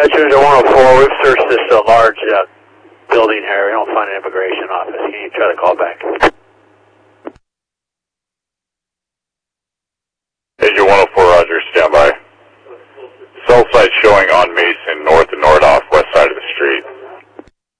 Dispatcher to 104, we've searched this large building here. We don't find an immigration office. Can you try to call back?